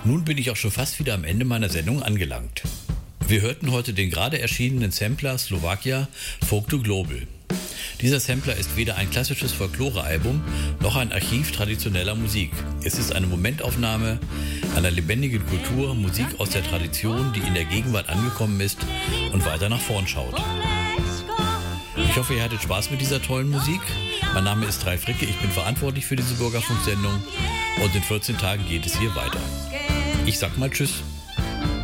Nun bin ich auch schon fast wieder am Ende meiner Sendung angelangt. Wir hörten heute den gerade erschienenen Sampler Slovakia Folk to Global. Dieser Sampler ist weder ein klassisches Folklore-Album noch ein Archiv traditioneller Musik. Es ist eine Momentaufnahme einer lebendigen Kultur, Musik aus der Tradition, die in der Gegenwart angekommen ist und weiter nach vorn schaut. Ich hoffe, ihr hattet Spaß mit dieser tollen Musik. Mein Name ist Ralf Ricke, ich bin verantwortlich für diese Bürgerfunksendung und in 14 Tagen geht es hier weiter. Ich sag mal Tschüss.